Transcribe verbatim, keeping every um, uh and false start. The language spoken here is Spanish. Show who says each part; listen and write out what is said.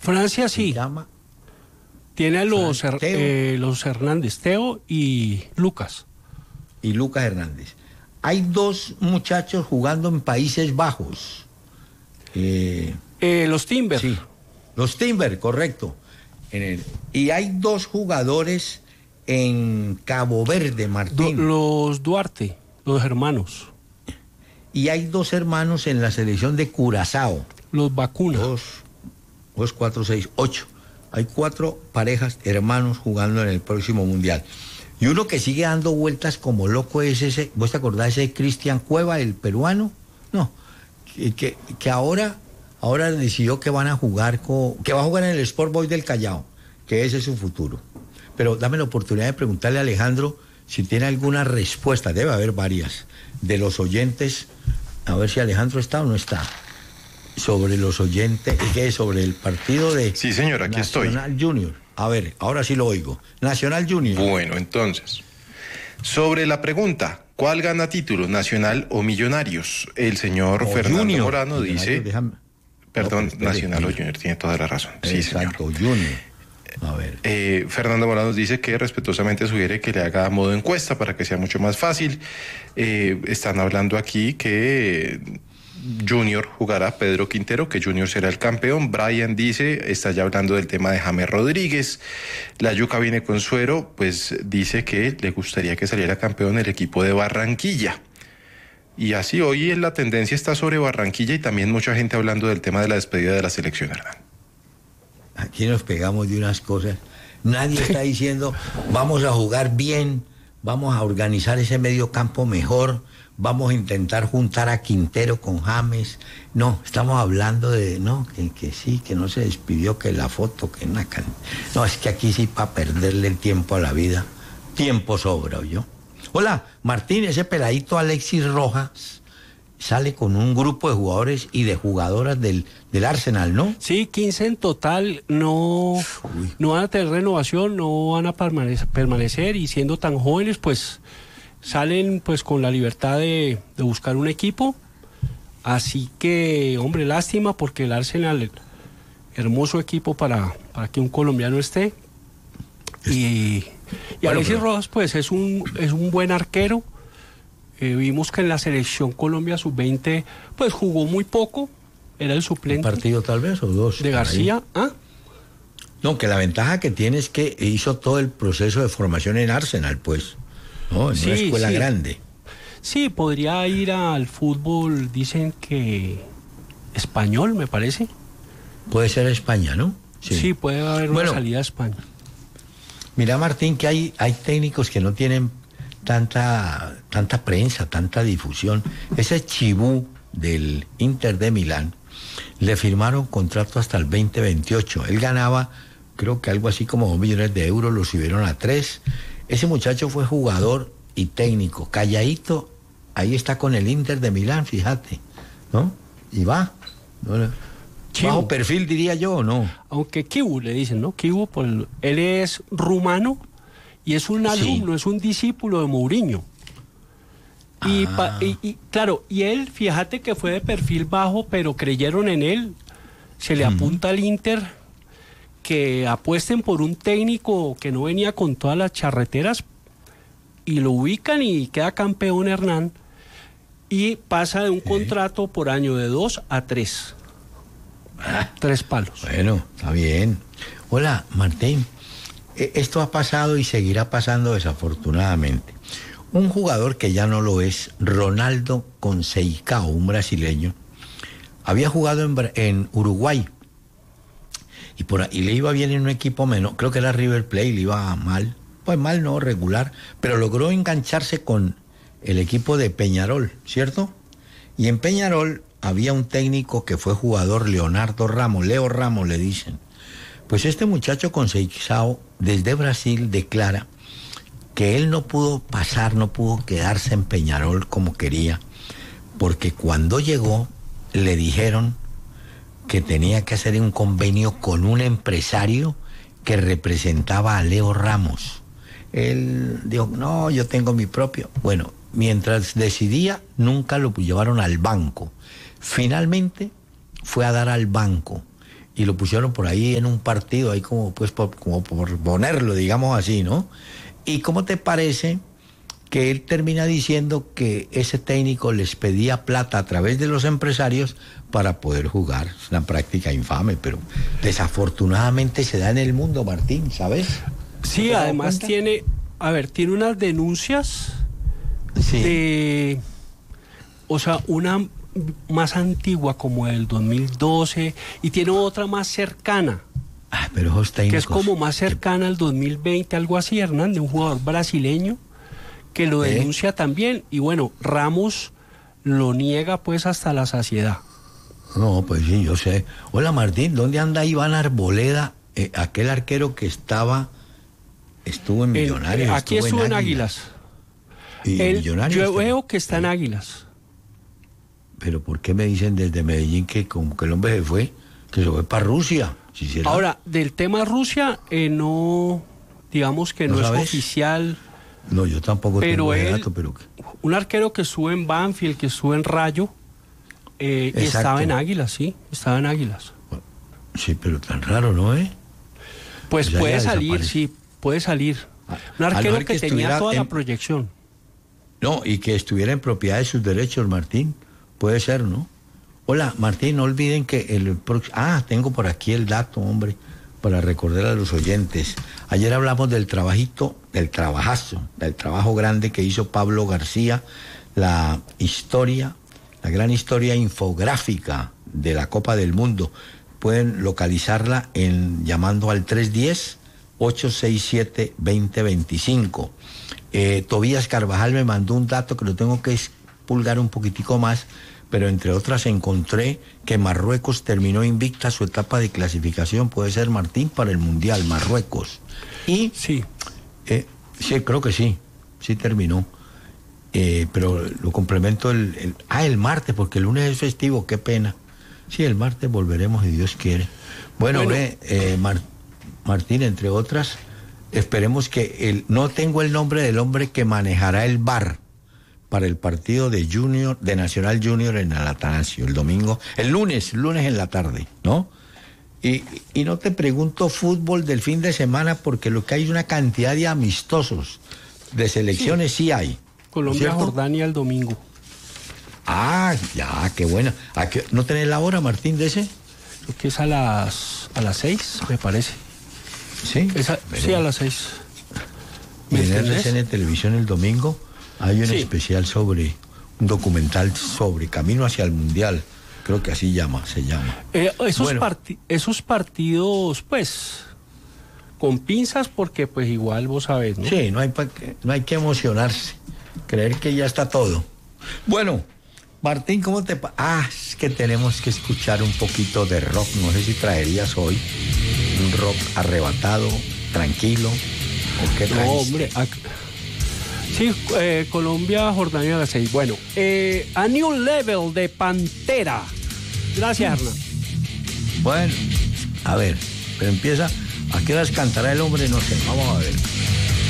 Speaker 1: Francia sí.
Speaker 2: Se llama
Speaker 1: Tiene a los,
Speaker 2: Fran-
Speaker 1: eh, los Hernández, Teo y Lucas.
Speaker 2: y Lucas Hernández. Hay dos muchachos jugando en Países Bajos. Eh,
Speaker 1: Eh, los Timber.
Speaker 2: sí, los Timber, correcto. En el- y hay dos jugadores en Cabo Verde,
Speaker 1: Du-
Speaker 2: Martín.
Speaker 1: los Duarte, los hermanos.
Speaker 2: Y hay dos hermanos en la selección de Curazao.
Speaker 1: Los Vacuna.
Speaker 2: Dos, dos, cuatro, seis, ocho. Hay cuatro parejas, hermanos, jugando en el próximo Mundial. Y uno que sigue dando vueltas como loco es ese, ¿vos te acordás de ese Cristian Cueva, el peruano? No, que, que, que ahora, ahora decidió que van a jugar, con, que va a jugar en el Sport Boys del Callao, que ese es su futuro. Pero dame la oportunidad de preguntarle a Alejandro si tiene alguna respuesta, debe haber varias, de los oyentes, a ver si Alejandro está o no está. Sobre los oyentes, ¿qué es? Sobre el partido de
Speaker 3: Sí, señor, aquí estoy.
Speaker 2: Nacional Junior. A ver, ahora sí lo oigo. Nacional Junior.
Speaker 3: Bueno, entonces, sobre la pregunta, ¿cuál gana título, Nacional o Millonarios? El señor
Speaker 2: O
Speaker 3: Fernando
Speaker 2: Junior.
Speaker 3: Morano
Speaker 2: Millonarios,
Speaker 3: dice,
Speaker 2: déjame-
Speaker 3: perdón,
Speaker 2: No, pero espere,
Speaker 3: Nacional o
Speaker 2: mire.
Speaker 3: Junior, tiene toda la razón. Sí, señor.
Speaker 2: Exacto, Junior. A ver.
Speaker 3: Eh, Fernando Morano dice que respetuosamente sugiere que le haga a modo encuesta para que sea mucho más fácil. Eh, están hablando aquí que Junior jugará Pedro Quintero, que Junior será el campeón. Brian dice, está ya hablando del tema de James Rodríguez. La Yuca viene con suero, pues dice que le gustaría que saliera campeón el equipo de Barranquilla. Y así hoy la tendencia está sobre Barranquilla y también mucha gente hablando del tema de la despedida de la selección, Hernán.
Speaker 2: Aquí nos pegamos de unas cosas. Nadie está diciendo, vamos a jugar bien, vamos a organizar ese medio campo mejor, vamos a intentar juntar a Quintero con James. No, estamos hablando de, no, que, que sí, que no se despidió, que la foto, que una can... No, es que aquí sí para perderle el tiempo a la vida, tiempo sobra, ¿oyó? Hola, Martín, ese peladito Alexis Rojas sale con un grupo de jugadores y de jugadoras del, del Arsenal, ¿no?
Speaker 1: Sí, quince en total, no, no van a tener renovación, no van a permanecer, permanecer y siendo tan jóvenes, pues salen pues con la libertad de, de buscar un equipo. Así que, hombre, lástima porque el Arsenal, hermoso equipo para, para que un colombiano esté. Y, y
Speaker 2: Bueno,
Speaker 1: Alexis
Speaker 2: pero-
Speaker 1: Rojas, pues es un, es un buen arquero. Eh, vimos que en la selección Colombia sub veinte, pues jugó muy poco, era el
Speaker 2: Un
Speaker 1: suplente
Speaker 2: partido tal vez o dos.
Speaker 1: de
Speaker 2: por ahí.
Speaker 1: García. ¿Ah?
Speaker 2: No, que la ventaja que tiene es que hizo todo el proceso de formación en Arsenal, pues. ¿No? En
Speaker 1: Sí,
Speaker 2: una escuela
Speaker 1: sí.
Speaker 2: grande.
Speaker 1: Sí, podría ir al fútbol, dicen que español, me parece.
Speaker 2: Puede ser España, ¿no?
Speaker 1: Sí, puede haber
Speaker 2: Bueno.
Speaker 1: una salida a España.
Speaker 2: Mira, Martín, que hay, hay técnicos que no tienen tanta, tanta prensa, tanta difusión. Ese Chibú del Inter de Milán le firmaron contrato hasta el veinte veintiocho. Él ganaba, creo que algo así como dos millones de euros, lo subieron a tres. Ese muchacho fue jugador y técnico, calladito, ahí está con el Inter de Milán, fíjate, ¿no? Y va. ¿no?
Speaker 1: Chivo.
Speaker 2: Bajo perfil, diría yo, ¿o no?
Speaker 1: Aunque Kibu le dicen, ¿no? Kibu, por el- él es rumano y es un alumno, es un discípulo de Mourinho. Y,
Speaker 2: Ah.
Speaker 1: pa- y- y, claro, y él, fíjate que fue de perfil bajo, pero creyeron en él. Se le apunta al Inter que apuesten por un técnico que no venía con todas las charreteras y lo ubican y queda campeón Hernán y pasa de un contrato por año de dos a tres. Tres palos.
Speaker 2: Bueno, está bien. Hola, Martín. E- Esto ha pasado y seguirá pasando desafortunadamente. Un jugador que ya no lo es, Ronaldo Conceicao, un brasileño, había jugado en, Bra- en Uruguay y, por, ahí- y le iba bien en un equipo menor, creo que era River Plate, le iba mal, pues mal no, regular, pero logró engancharse con el equipo de Peñarol, ¿cierto? Y en Peñarol había un técnico que fue jugador, Leonardo Ramos, Leo Ramos le dicen. Pues este muchacho Conceicao desde Brasil declara que él no pudo pasar, no pudo quedarse en Peñarol como quería, porque cuando llegó le dijeron que tenía que hacer un convenio con un empresario que representaba a Leo Ramos. Él dijo, no, yo tengo mi propio. Bueno, mientras decidía, nunca lo llevaron al banco. Finalmente fue a dar al banco y lo pusieron por ahí en un partido, ahí como, pues, por, como por ponerlo, digamos así, ¿no? ¿Y cómo te parece que él termina diciendo que ese técnico les pedía plata a través de los empresarios para poder jugar? Es una práctica infame, pero desafortunadamente se da en el mundo, Martín, ¿sabes?
Speaker 1: Sí, además tiene, a ver, tiene unas denuncias
Speaker 2: Sí.
Speaker 1: de, o sea, una más antigua como del dos mil doce y tiene otra más cercana,
Speaker 2: Ah, pero esos técnicos,
Speaker 1: que es como más cercana al dos mil veinte, algo así, Hernán, de un jugador brasileño que lo
Speaker 2: ¿Eh?
Speaker 1: denuncia también. Y bueno, Ramos lo niega pues hasta la saciedad.
Speaker 2: No, pues sí, yo sé. Hola Martín, ¿dónde anda Iván Arboleda? Eh, aquel arquero que estaba, estuvo en Millonarios.
Speaker 1: El, eh, aquí estuvo en Águilas.
Speaker 2: Y
Speaker 1: Él,
Speaker 2: Millonarios
Speaker 1: yo
Speaker 2: también.
Speaker 1: veo que está en Águilas.
Speaker 2: Pero ¿por qué me dicen desde Medellín que como que el hombre se fue, que se fue para Rusia? Si será.
Speaker 1: Ahora, del tema Rusia, eh, no, digamos que
Speaker 2: ¿No
Speaker 1: no, es
Speaker 2: sabes?
Speaker 1: oficial.
Speaker 2: No, yo tampoco
Speaker 1: Pero
Speaker 2: tengo ese
Speaker 1: él-
Speaker 2: dato, pero...
Speaker 1: Un arquero que estuvo en Banfield, que estuvo en Rayo, eh, y
Speaker 2: Exacto.
Speaker 1: estaba en Águilas, sí, estaba en Águilas.
Speaker 2: Sí, pero tan raro, ¿no, eh?
Speaker 1: Pues
Speaker 2: Ya,
Speaker 1: puede
Speaker 2: ya
Speaker 1: salir,
Speaker 2: desaparece.
Speaker 1: sí, puede salir.
Speaker 2: A-
Speaker 1: Un
Speaker 2: a lo
Speaker 1: arquero
Speaker 2: mejor
Speaker 1: que,
Speaker 2: que
Speaker 1: tenía
Speaker 2: estuviera
Speaker 1: toda la
Speaker 2: en-
Speaker 1: proyección.
Speaker 2: No, y que estuviera en propiedad de sus derechos, Martín. Puede ser, ¿no? Hola, Martín, no olviden que el próximo... Ah, tengo por aquí el dato, hombre, para recordar a los oyentes. Ayer hablamos del trabajito, del trabajazo, del trabajo grande que hizo Pablo García, la historia, la gran historia infográfica de la Copa del Mundo. Pueden localizarla en llamando al tres uno cero, ocho seis siete, dos cero dos cinco. Eh, Tobías Carvajal me mandó un dato que lo tengo que pulgar un poquitico más, pero entre otras encontré que Marruecos terminó invicta su etapa de clasificación, puede ser, Martín, para el Mundial, Marruecos. Y,
Speaker 1: Sí,
Speaker 2: eh, sí, creo que sí, sí terminó. Eh, pero lo complemento el, el... Ah, el martes, porque el lunes es festivo, qué pena. Sí, el martes volveremos, si Dios quiere. Bueno,
Speaker 1: Bueno.
Speaker 2: ve, eh, Mar- Martín, entre otras, esperemos que... El, no tengo el nombre del hombre que manejará el V A R para el partido de Junior, de Nacional Junior en el Atanasio, el domingo, el lunes, lunes en la tarde, ¿no? Y, y no te pregunto fútbol del fin de semana, porque lo que hay es una cantidad de amistosos, de selecciones sí, hay.
Speaker 1: Colombia,
Speaker 2: ¿Cierto?
Speaker 1: Jordania el domingo.
Speaker 2: Ah, ya, qué buena. ¿A qué- ¿No tenés la hora, Martín, de ese?
Speaker 1: Creo que es a las a las seis, me parece.
Speaker 2: Sí.
Speaker 1: Esa- sí, a las seis.
Speaker 2: Y
Speaker 1: ¿Me
Speaker 2: en
Speaker 1: entendés?
Speaker 2: R C N Televisión el domingo hay un
Speaker 1: Sí.
Speaker 2: especial sobre, un documental sobre Camino hacia el Mundial. Creo que así llama, se llama.
Speaker 1: Eh, esos,
Speaker 2: Bueno.
Speaker 1: parti- esos partidos, pues, con pinzas, porque pues igual vos sabés, ¿no?
Speaker 2: Sí, no hay, pa que, no hay que emocionarse, creer que ya está todo. Bueno, Martín, ¿cómo te... pa ah, es que tenemos que escuchar un poquito de rock. No sé si traerías hoy un rock arrebatado, tranquilo, o qué
Speaker 1: No,
Speaker 2: traes.
Speaker 1: hombre. ac- Sí, eh, Colombia, Jordania a las seis. Bueno, eh, A New Level de Pantera. Gracias, Hernán.
Speaker 2: Bueno, a ver, pero empieza... ¿A qué horas cantará el hombre? No sé, vamos a ver.